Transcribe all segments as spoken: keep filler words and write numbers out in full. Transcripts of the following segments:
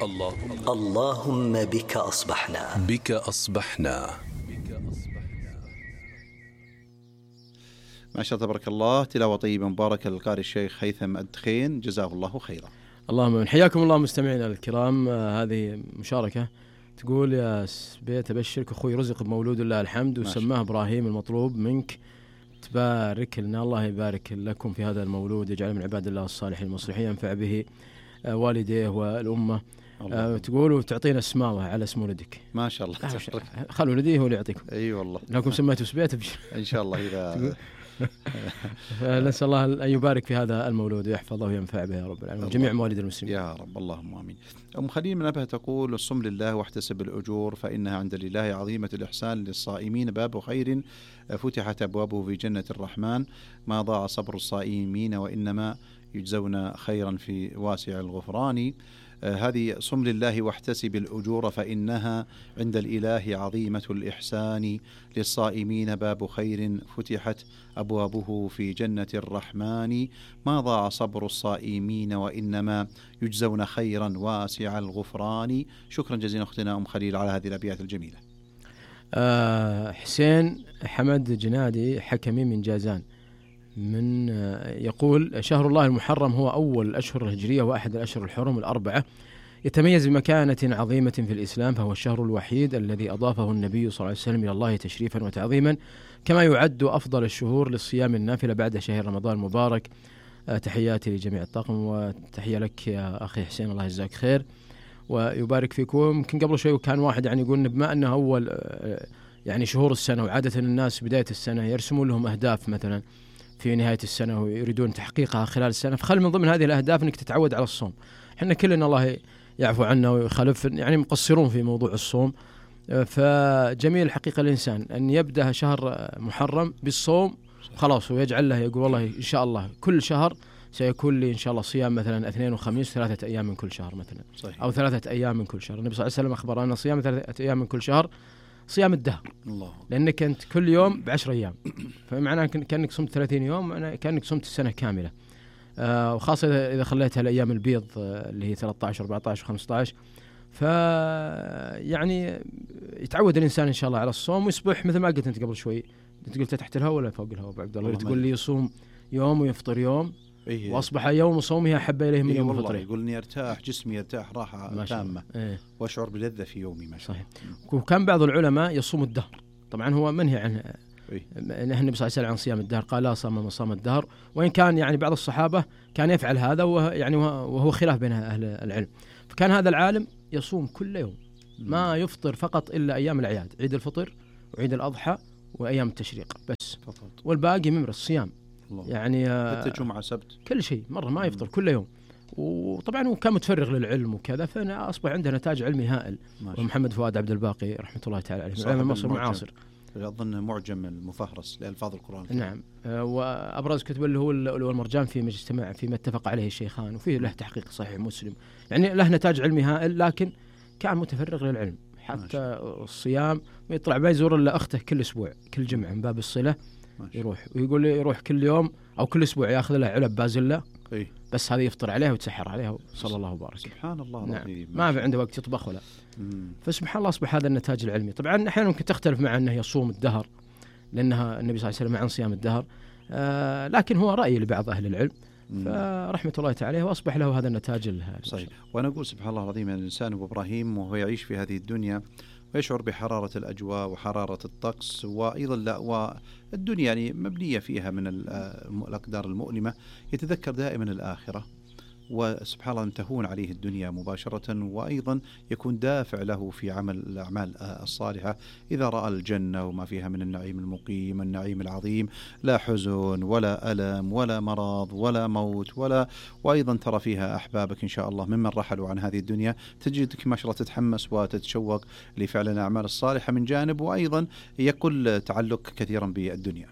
اللهم اللهم بك أصبحنا بك أصبحنا. ما شاء الله تبارك الله، تلاوة طيبة مباركة للقارئ الشيخ هيثم الدخين، جزاه الله خيرا. اللهم من حياكم الله مستمعينا الكرام. آه هذه مشاركة تقول: يا سبيت أبشرك أخوي رزق بمولود الله الحمد وسماه إبراهيم، المطلوب منك تبارك لنا. الله يبارك لكم في هذا المولود، يجعل من عباد الله الصالحين المصلحين، ينفع به آه والديه والأمة. آه تقول وتعطينا اسماء على اسم ولدك. ما شاء الله، خل ولدي هو اللي يعطيكم. اي أيوة والله، لكم سميته سبيت ان شاء الله. اذا نسأل الله أن يبارك في هذا المولود ويحفظه وينفع به يا رب العالمين جميع مواليد المسلمين يا رب، اللهم آمين. أم خليل من أبها تقول: الصم لله واحتسب الأجور فإنها عند الإله عظيمة الإحسان، للصائمين باب خير فتحت أبوابه في جنة الرحمن، ما ضاع صبر الصائمين وإنما يجزون خيرا في واسع الغفران. هذه صم لله واحتسب الأجور فإنها عند الإله عظيمة الإحسان، للصائمين باب خير فتحت أبوابه في جنة الرحمن، ما ضاع صبر الصائمين وإنما يجزون خيرا واسع الغفران. شكرا جزيلا أختنا أم خليل على هذه الأبيات الجميلة. أه حسين حمد جنادي حكمي من جازان من يقول: شهر الله المحرم هو أول الأشهر الهجرية وأحد الأشهر الحرم الأربعة، يتميز بمكانة عظيمة في الإسلام، فهو الشهر الوحيد الذي أضافه النبي صلى الله عليه وسلم إلى الله تشريفا وتعظيما، كما يعد أفضل الشهور للصيام النافلة بعد شهر رمضان المبارك. تحياتي لجميع الطاقم وتحية لك يا أخي حسين، الله يجزاك خير ويبارك فيكم. يمكن قبل شوي كان واحد يعني يقول بما أنه أول يعني شهور السنة، وعادة الناس بداية السنة يرسمون لهم أهداف مثلا في نهاية السنة ويريدون تحقيقها خلال السنة، فخل من ضمن هذه الأهداف أنك تتعود على الصوم. احنا كلنا الله يعفو عنا ويخالف يعني مقصرون في موضوع الصوم، فجميل حقيقة الإنسان أن يبدأ شهر محرم بالصوم خلاص، ويجعل له يقول والله إن شاء الله كل شهر سيكون لي إن شاء الله صيام مثلا اثنين وخميس ثلاثة أيام من كل شهر مثلا، صحيح. أو ثلاثة أيام من كل شهر. النبي صلى الله عليه وسلم أخبر أن صيام ثلاثة أيام من كل شهر صيام الدهر، الله. لأنك أنت كل يوم بعشر أيام، فمعناه كأنك صمت ثلاثين يوم، كأنك صمت السنة كاملة. آه وخاصة إذا خليتها الأيام البيض آه اللي هي ثلاثة عشر أربعة عشر خمسة عشر، فيعني يتعود الإنسان إن شاء الله على الصوم ويصبح مثل ما قلت أنت قبل شوي، أنت قلت تحت الهواء ولا فوق الهواء بعد الله، تقول لي يصوم يوم ويفطر يوم، إيه، وأصبح يوم صومه أحب إليه من إيه يوم فطره. يقول إني أرتاح جسمي يرتاح راحة تامة، إيه، وأشعر بلذة في يومي. ما شاء الله. صحيح. وكان بعض العلماء يصوم الدهر، طبعا هو منهي عنه، إيه؟ النبي صلى الله عليه وسلم عن صيام الدهر قال لا صام من صام الدهر، وإن كان يعني بعض الصحابة كان يفعل هذا ويعني وهو خلاف بين أهل العلم. فكان هذا العالم يصوم كل يوم، ما يفطر فقط إلا أيام الأعياد، عيد الفطر وعيد الأضحى وأيام التشريق بس فقط، والباقي ممر الصيام الله. يعني حتى جمعة سبت كل شيء مرة ما يفطر كل يوم. وطبعا هو كان متفرغ للعلم وكذا، فأنا أصبح عنده نتاج علمي هائل. ومحمد فؤاد عبد الباقي رحمة الله تعالى عليه علم مصر معاصر، أظن معجم المفهرس لألفاظ القرآن. نعم. آه وأبرز كتب اللي هو اللؤلؤ والمرجان في مجتمع فيما اتفق عليه الشيخان، وفيه له تحقيق صحيح مسلم، يعني له نتاج علمي هائل، لكن كان متفرغ للعلم حتى الصيام، ويطلع ما يزور إلا أخته كل أسبوع كل جمعة من باب الصلة، يروح ويقول لي يروح كل يوم أو كل أسبوع يأخذ له علب بازلة، إيه؟ بس هذه يفطر عليها ويتسحر عليها صلى الله وبارك. سبحان الله. نعم. ما في عنده وقت يطبخ ولا. مم. فسبحان الله أصبح هذا النتاج العلمي. طبعا أحيانا ممكن تختلف مع أنه يصوم الدهر، لأنها النبي صلى الله عليه وسلم عن صيام الدهر، آه لكن هو رأي لبعض أهل العلم، فرحمة الله تعالى وأصبح له هذا النتاج الهائل. صحيح. وأنا أقول سبحان الله العظيم، الإنسان أبو إبراهيم وهو يعيش في هذه الدنيا ويشعر بحرارة الأجواء وحرارة الطقس، وأيضا لا والدنيا يعني مبنية فيها من الأقدار المؤلمة، يتذكر دائما الآخرة، وسبحان الله أن تهون عليه الدنيا مباشرة، وأيضا يكون دافع له في عمل الأعمال الصالحة إذا رأى الجنة وما فيها من النعيم المقيم النعيم العظيم، لا حزن ولا ألم ولا مرض ولا موت ولا، وأيضا ترى فيها أحبابك إن شاء الله ممن رحلوا عن هذه الدنيا، تجدك ما شاء الله تتحمس وتتشوق لفعل الأعمال الصالحة من جانب، وأيضا يقل تعلق كثيرا بالدنيا.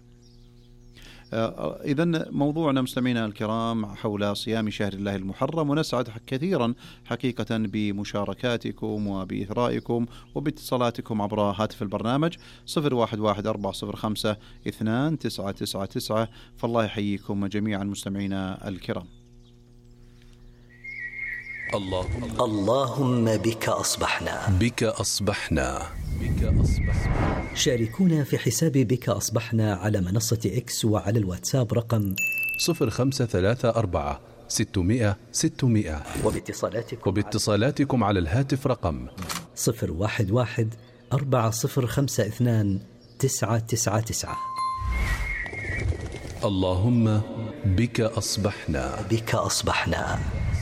إذن موضوعنا مستمعينا الكرام حول صيام شهر الله المحرم، ونسعد كثيرا حقيقة بمشاركاتكم وبإثرائكم وباتصالاتكم عبر هاتف البرنامج صفر واحد واحد أربعة صفر خمسة اثنان تسعة تسعة تسعة. فالله يحييكم جميعا مستمعينا الكرام. اللهم اللهم بك أصبحنا بك أصبحنا بك أصبحنا. شاركونا في حساب بك أصبحنا على منصة إكس وعلى الواتساب رقم صفر خمسة ثلاثة أربعة ستمائة ستمائة، وباتصالاتكم وباتصالاتكم على الهاتف رقم صفر واحد واحد أربعة صفر خمسة اثنان تسعة تسعة تسعة. اللهم بك أصبحنا بك أصبحنا.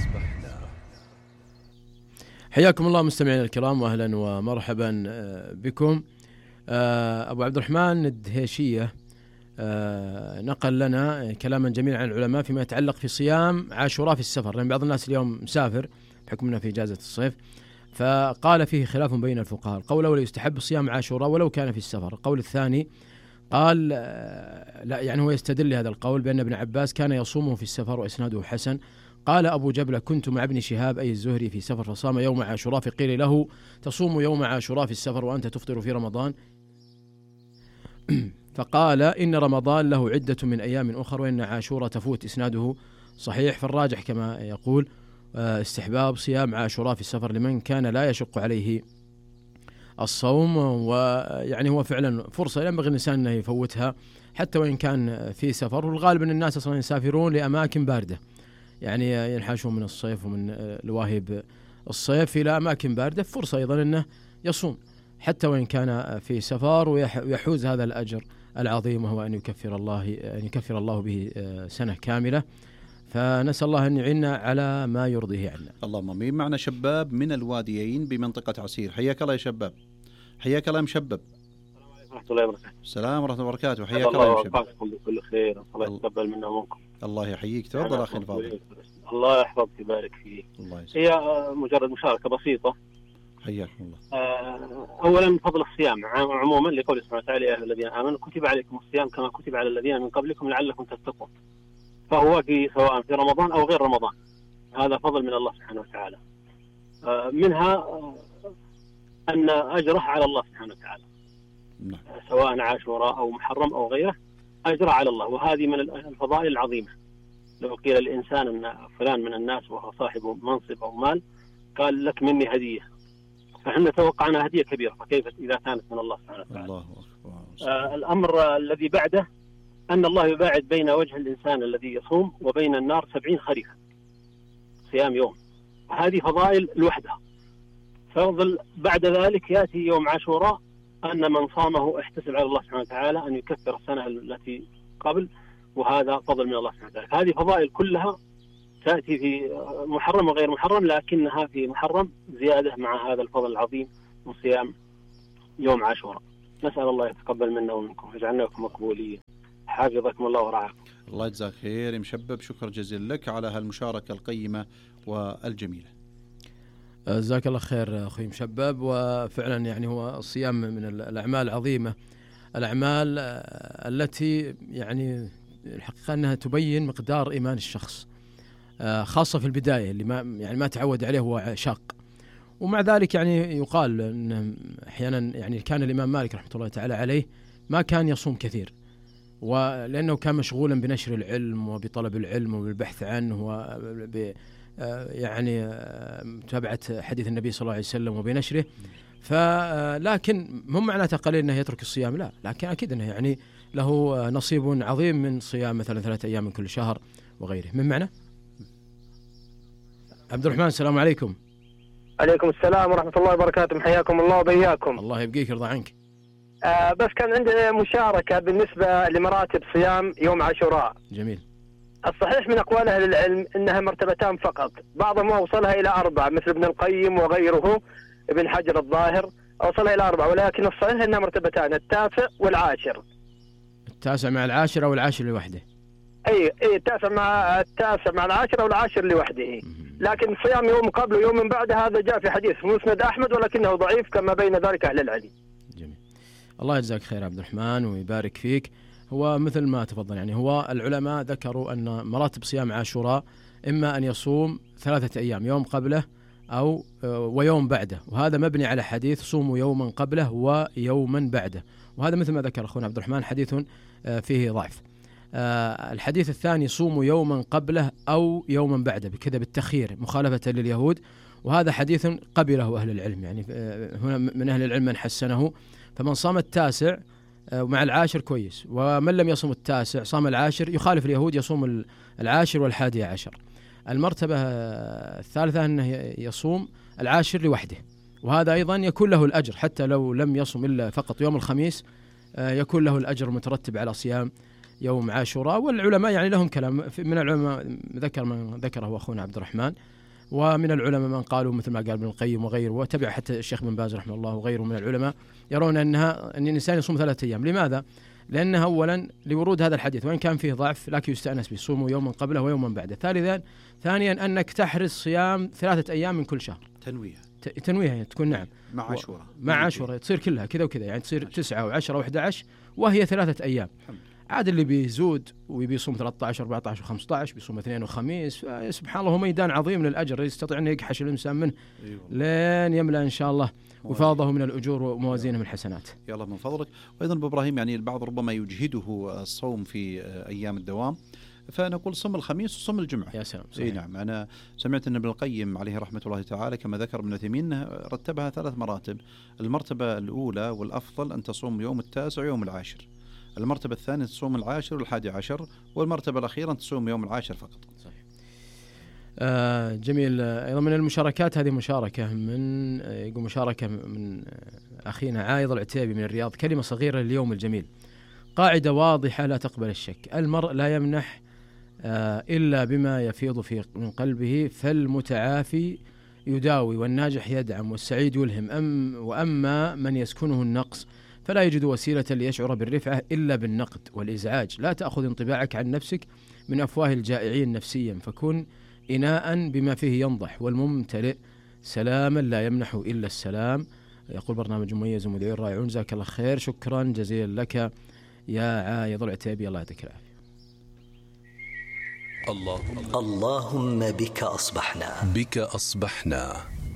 حياكم الله مستمعينا الكرام، واهلا ومرحبا بكم. أبو عبد الرحمن الدهيشية نقل لنا كلاما جميلا عن العلماء فيما يتعلق في صيام عاشوراء في السفر، لأن بعض الناس اليوم مسافر بحكم أنه في إجازة الصيف، فقال فيه خلاف بين الفقهاء. القول الأول يستحب صيام عاشوراء ولو كان في السفر. القول الثاني قال لا، يعني هو يستدل هذا القول بأن ابن عباس كان يصومه في السفر وإسناده حسن. قال أبو جبلة كنت مع ابن شهاب أي الزهري في سفر فصام يوم عاشوراء، فقيل له تصوم يوم عاشوراء في السفر وأنت تفطر في رمضان؟ فقال إن رمضان له عدة من أيام أخر وإن عاشوراء تفوت. إسناده صحيح. فالراجح كما يقول استحباب صيام عاشوراء في السفر لمن كان لا يشق عليه الصوم، ويعني هو فعلا فرصة ينبغي الإنسان أنه يفوتها حتى وإن كان في سفر. والغالب أن الناس أصلا يسافرون لأماكن باردة، يعني ينحاشون من الصيف ومن لواهب الصيف إلى أماكن باردة، فرصة أيضا أنه يصوم حتى وإن كان في سفر ويحوز هذا الأجر العظيم، وهو أن يكفر الله أن يكفر الله به سنة كاملة. فنسأل الله أن يعيننا على ما يرضيه عنا. اللهم آمين. معنا شباب من الواديين بمنطقة عسير. حياك الله يا شباب. حياك الله يا مشبب. السلام ورحمة الله وبركاته. السلام ورحمة الله وبركاته. حياك الله يا مشبب. الله بكل خير. الله يتقبل منا ومنكم. الله يحييك. تفضل أخي الفاضل. الله يحفظك ويبارك فيك. الله يسلمك. هي مجرد مشاركة بسيطة. حياكم الله. أولا فضل الصيام عموما لقول سبحانه وتعالى يا أيها الذين آمنوا كتب عليكم الصيام كما كتب على الذين من قبلكم لعلكم تتقون. فهو في سواء في رمضان أو غير رمضان، هذا فضل من الله سبحانه وتعالى. منها أن أجره على الله سبحانه وتعالى، سواء عاشوراء أو محرم أو غيره أجره على الله، وهذه من الفضائل العظيمة. لو قيل الإنسان أن فلان من الناس وهو صاحب منصب أو مال قال لك مني هدية، فإحنا توقعنا هدية كبيرة، فكيف إذا كانت من الله سبحانه وتعالى. الله أكبر. آه الأمر الذي بعده أن الله يباعد بين وجه الإنسان الذي يصوم وبين النار سبعين خريفا صيام يوم، وهذه فضائل لوحدها. فضل بعد ذلك يأتي يوم عاشوراء أن من صامه احتسب على الله سبحانه وتعالى أن يكفر السنة التي قبل، وهذا فضل من الله سبحانه وتعالى. هذه فضائل كلها تأتي في محرم وغير محرم، لكنها في محرم زيادة مع هذا الفضل العظيم من صيام يوم عاشوراء. نسأل الله يتقبل منا ومنكم ويجعلنا لكم مقبولين. حافظكم الله ورعاكم. الله يجزاك خير يا مشبب. شكرا جزيلا لك على هالمشاركة القيمة والجميلة. جزاك الله خير أخوي مشبب. وفعلا يعني هو الصيام من الأعمال العظيمة، الأعمال التي يعني الحقيقة أنها تبين مقدار إيمان الشخص، خاصة في البداية اللي ما يعني ما تعود عليه هو شاق. ومع ذلك يعني يقال أن أحيانا يعني كان الإمام مالك رحمة الله تعالى عليه ما كان يصوم كثير، ولأنه كان مشغولا بنشر العلم وبطلب العلم وبالبحث عنه وب يعني متابعة حديث النبي صلى الله عليه وسلم وبنشره. فلكن هم معناته قليل أنه يترك الصيام، لا، لكن أكيد أنه يعني له نصيب عظيم من صيام مثلا ثلاثة أيام من كل شهر وغيره. من معنا عبد الرحمن. السلام عليكم. عليكم السلام ورحمة الله وبركاته. حياكم الله وبياكم. الله يبقيك يرضى عنك. آه بس كان عندنا مشاركة بالنسبة لمراتب صيام يوم عاشوراء. جميل. الصحيح من أقوال أهل العلم أنها مرتبتان فقط، بعضهم أوصلها إلى أربعة مثل ابن القيم وغيره، ابن حجر الظاهر أوصلها إلى أربعة، ولكن الصحيح أنها مرتبتان، التاسع والعاشر. التاسع مع العاشر أو العاشر لوحده؟ أي أي التاسع مع التاسع مع العاشر أو العاشر لوحده. لكن صيام يوم قبل ويوم من بعد هذا جاء في حديث مسند أحمد ولكنه ضعيف كما بين ذلك أهل العلم. جميل. الله يجزاك خير عبد الرحمن ويبارك فيك. هو مثل ما تفضل، يعني هو العلماء ذكروا أن مراتب صيام عاشوراء إما أن يصوم ثلاثة أيام، يوم قبله أو ويوم بعده، وهذا مبني على حديث صوموا يوما قبله ويوما بعده، وهذا مثل ما ذكر أخونا عبد الرحمن حديث فيه ضعف. آه الحديث الثاني صوموا يوما قبله أو يوما بعده بكذا بالتخيير مخالفة لليهود، وهذا حديث قبله أهل العلم، يعني هنا من أهل العلم من حسنه، فمن صام التاسع مع العاشر كويس، ومن لم يصم التاسع صام العاشر يخالف اليهود يصوم العاشر والحادي عشر. المرتبة الثالثة أنه يصوم العاشر لوحده، وهذا أيضا يكون له الأجر حتى لو لم يصم إلا فقط يوم الخميس، يكون له الأجر مترتب على صيام يوم عاشوراء. والعلماء يعني لهم كلام، من العلماء ذكر من ذكره أخونا عبد الرحمن، ومن العلماء من قالوا مثل ما قال ابن القيم وغيره، وتبع حتى الشيخ بن باز رحمه الله وغيره من العلماء، يرون أنها أن الإنسان يصوم ثلاثة أيام. لماذا؟ لأنها أولا لورود هذا الحديث وإن كان فيه ضعف لكن يستأنس به، صوموا يوما قبله ويوما بعده. ثالثا ثانيا أنك تحرص صيام ثلاثة أيام من كل شهر، تنويه تنويه يعني تكون نعم مع عاشوراء مع عاشوراء تصير كلها كذا وكذا، يعني تصير تسعة وعشرة وأحد عشر وهي ثلاثة أيام. عاد اللي بيزود وبيصوم ثلاثة عشر أربعة عشر وخمسة عشر بيصوم اثنين وخميس، سبحان الله هو ميدان عظيم من الأجر يستطيع أن يكحش الإنسان منه لين يملأ إن شاء الله وفاضه من الأجور وموازينه من الحسنات. يا الله من فضلك. وأيضا بإبراهيم يعني البعض ربما يجهده الصوم في أيام الدوام، فنقول صم الخميس وصم الجمعة. يا سلام. اي نعم. أنا سمعت أن ابن القيم عليه رحمة الله تعالى كما ذكر ابن عثيمين رتبها ثلاث مراتب. المرتبة الأولى والأفضل أن تصوم يوم التاسع ويوم العاشر، المرتبة الثانية تصوم العاشر والحادي عشر، والمرتبة الأخيرة تصوم يوم العاشر فقط. صحيح. آه جميل. أيضا من المشاركات هذه مشاركة من يقول مشاركة من أخينا عايض العتيبي من الرياض، كلمة صغيرة لليوم الجميل، قاعدة واضحة لا تقبل الشك، المرء لا يمنح آه إلا بما يفيض في من قلبه، فالمتعافي يداوي والناجح يدعم والسعيد يلهم، أم وأما من يسكنه النقص فلا يجد وسيلة ليشعر بالرفعة إلا بالنقد والإزعاج. لا تأخذ انطباعك عن نفسك من أفواه الجائعين نفسيا، فكن إناء بما فيه ينضح، والممتلئ سلاما لا يمنح إلا السلام. يقول برنامج مميز ومذيعين رائعون، جزاك الله خير، شكرا جزيلا لك يا عايض العتيبي، الله يعطيك العافية. اللهم اللهم بك أصبحنا بك أصبحنا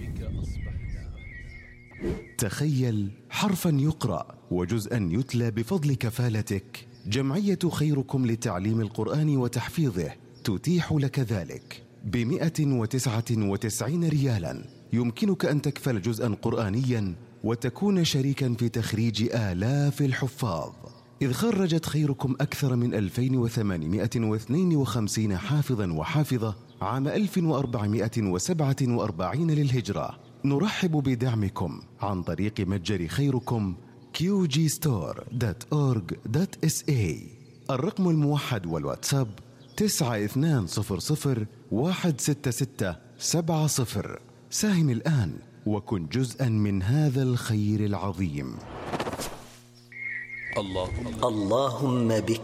تخيل حرفا يقرأ وجزءا يتلى بفضل كفالتك. جمعية خيركم لتعليم القرآن وتحفيظه تتيح لك ذلك بمئة وتسعة وتسعين ريالا. يمكنك أن تكفل جزءا قرآنيا وتكون شريكا في تخريج آلاف الحفاظ، إذ خرجت خيركم أكثر من ألفين وثمانمئة واثنين وخمسين حافظا وحافظة عام ألف وأربعمئة وسبعة وأربعين للهجرة. نرحب بدعمكم عن طريق متجر خيركم كيو جي ستور دوت أورج دوت إس إيه. الرقم الموحد والواتساب تسعة اثنان صفر صفر واحد ستة ستة سبعة صفر. ساهم الآن وكن جزءا من هذا الخير العظيم. اللهم اللهم بك